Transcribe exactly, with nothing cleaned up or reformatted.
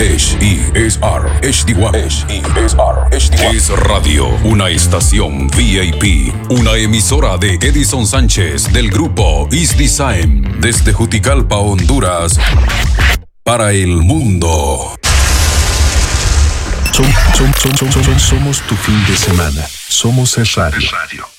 H E S R H D one. H E S R H D one. Es Radio, una estación V I P, una emisora de Edison Sánchez del grupo East Design, desde Juticalpa, Honduras, para el mundo. Som, som, som, som, som, somos tu fin de semana. Somos el radio.